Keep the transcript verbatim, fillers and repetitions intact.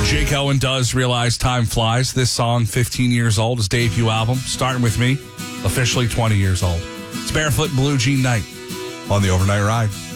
Jake Owen does realize time flies. This song, fifteen years old, his debut album, Starting With Me, officially twenty years old. It's Barefoot Blue Jean Night on the Overnight Ride.